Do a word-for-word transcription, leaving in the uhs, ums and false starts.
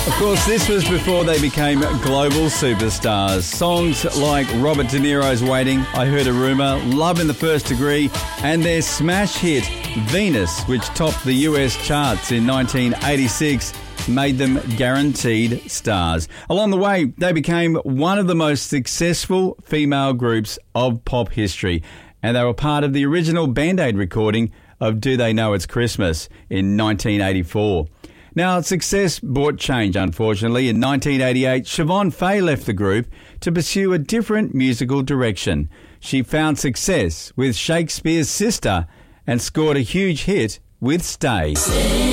Of course, this was before they became global superstars. Songs like Robert De Niro's Waiting, I Heard a Rumour, Love in the First Degree, and their smash hit Venus, which topped the U S charts in nineteen eighty-six, made them guaranteed stars. Along the way, they became one of the most successful female groups of pop history, and they were part of the original Band Aid recording of Do They Know It's Christmas in nineteen eighty-four. Now, success brought change, unfortunately. In nineteen eighty-eight, Siobhan Fay left the group to pursue a different musical direction. She found success with Shakespeare's Sister and scored a huge hit with Stay.